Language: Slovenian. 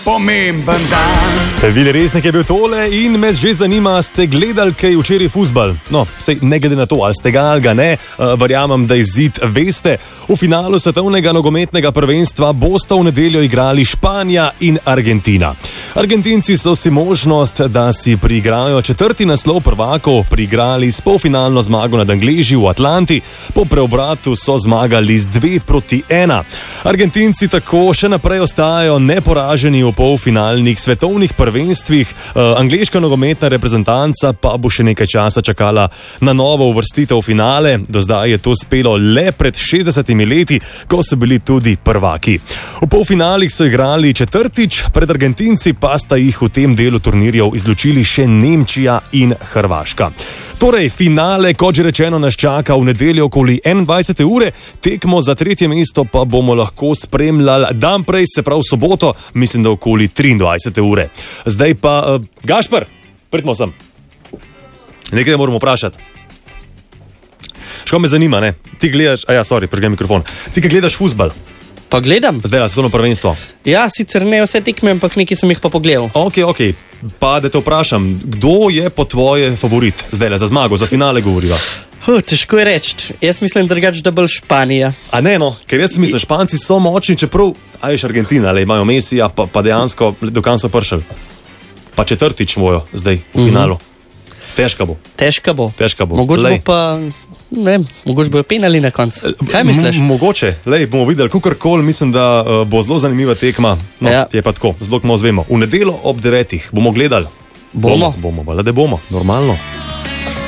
pomemben dan. Vili Resnik je bil tole in me že zanima, ste gledali kaj včeraj fuzbal? No, sej ne glede na to, ali ste ga ali ga ne, verjamem, da izid veste. V finalu svetovnega nogometnega prvenstva bosta v nedeljo igrali Španija in Argentina. Argentinci so si možnost, da si priigrajo četrti naslov prvakov, priigrali s polfinalno zmago nad Angleži v Atlanti, po preobratu so zmagali z 2-1. Argentinci tako še naprej ostajajo neporaženi v polfinalnih svetovnih prvenstvih, angleška nogometna reprezentanca pa bo še nekaj časa čakala na novo uvrstitev v finale. Do zdaj je to uspelo le pred 60 leti, ko so bili tudi prvaki. V polfinalih so igrali četrtič, pred Argentinci pa sta jih v tem delu turnirjev izločili še Nemčija in Hrvaška. Torej, finale, kot že rečeno, nas čaka v nedeljo okoli 21. ure, tekmo za tretje mesto pa bomo lahko spremljali dan prej, se pravi soboto, mislim, da okoli 23. ure. Zdaj pa, Gašper, pridimo sem. Nekaj moramo vprašati. Ško me zanima, ne? Ti gledaš, prižgaj mikrofon. Ti, ki gledaš fuzbal? Pa gledam. Zdaj, svetovno prvenstvo. Ja, sicer ne vse tekme, ampak nekaj sem jih pa pogledal. Ok. Pa da te vprašam, kdo je po tvoje favorit? Zdaj, za zmago, za finale govoriva. Težko je reči. Jaz mislim drugače, da bolj Španija. A ne, no, ker jaz mislim, Španci so močni, čeprav, ajš Argentina, ali imajo Mesija, pa dejansko do konca so prišli. Pa četrtič mojo zdaj v finalu. Težka bo. Mogoče bo pa, ne vem, mogoče bojo penali na koncu. Kaj misliš? Mogoče, bomo videli, kakorkoli, mislim, da bo zelo zanimiva tekma. No, ja. Je pa tako, zelo kmo zvemo. V nedeljo ob 9 bomo gledali. Bomo, da bomo, normalno.